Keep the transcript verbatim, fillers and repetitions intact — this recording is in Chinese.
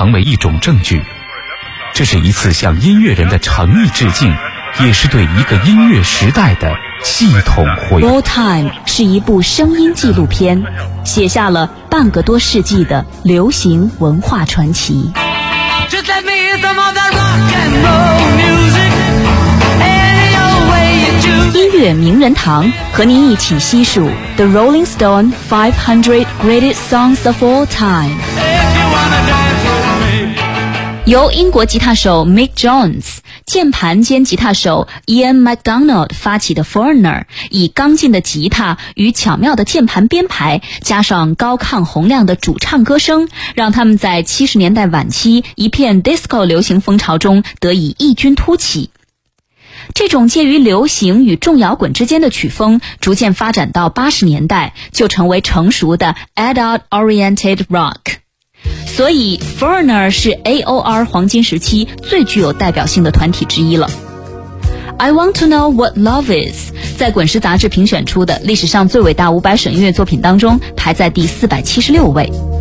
成为一种证据。这是一次向音乐人的诚意致敬，也是对一个音乐时代的系统回顾。 All Time 是一部声音纪录片，写下了半个多世纪的流行文化传奇。 Just let me hear some of that rock and roll music. Any old way you choose. 音乐名人堂和您一起细数 The Rolling Stone five hundred Greatest Songs of All Time。 If you wanna dance with me. 由英国吉他手 Mick Jones、键盘兼吉他手 Ian MacDonald 发起的 Foreigner， 以刚劲的吉他与巧妙的键盘编排，加上高亢洪亮的主唱歌声，让他们在七十年代晚期一片 disco 流行风潮中得以异军突起。这种介于流行与重摇滚之间的曲风，逐渐发展到八十年代，就成为成熟的 adult-oriented rock。所以 Foreigner 是 A O R 黄金时期最具有代表性的团体之一了。I Want to Know What Love Is 在滚石杂志评选出的历史上最伟大五百首音乐作品当中排在第四百七十六位。